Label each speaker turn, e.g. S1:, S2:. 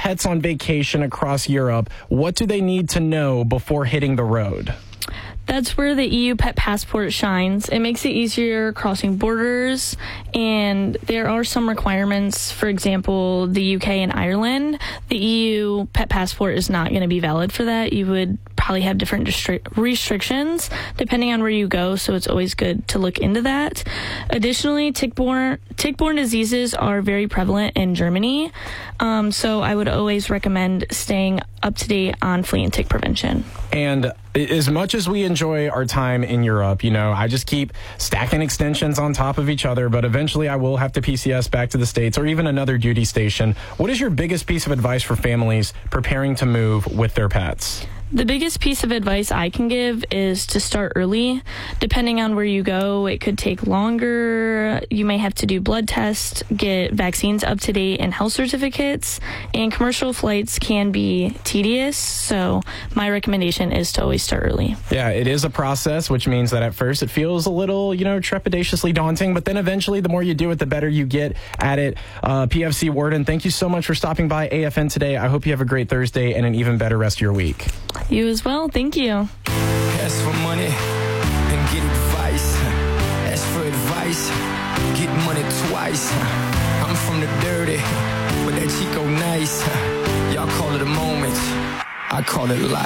S1: pets on vacation across Europe, what do they need to know before hitting the road?
S2: That's where the EU Pet Passport shines. It makes it easier crossing borders, and there are some requirements. For example, the UK and Ireland, the EU Pet Passport is not going to be valid for that. You would probably have different restrictions depending on where you go, so it's always good to look into that. Additionally, tick-borne diseases are very prevalent in Germany, so I would always recommend staying up to date on flea and tick prevention.
S1: And as much as we enjoy our time in Europe, I just keep stacking extensions on top of each other, but eventually I will have to PCS back to the States or even another duty station. What is your biggest piece of advice for families preparing to move with their pets?
S2: The biggest piece of advice I can give is to start early. Depending on where you go, it could take longer. You may have to do blood tests, get vaccines up to date, and health certificates. And commercial flights can be tedious, so my recommendation is to always start early.
S1: Yeah, it is a process, which means that at first it feels a little, trepidatiously daunting, but then eventually the more you do it, the better you get at it. PFC Warden, thank you so much for stopping by AFN today. I hope you have a great Thursday and an even better rest of your week.
S2: You as well. Thank you.
S3: Ask for money and get advice. Ask for advice, get money twice. I'm from the dirty, but that Chico nice. Y'all call it a moment, I call it life.